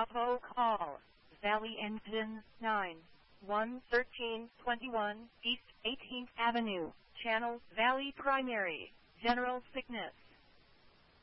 Bravo call. Valley Engine 9-1-13-21 East 18th Avenue. Channel Valley Primary. General Sickness.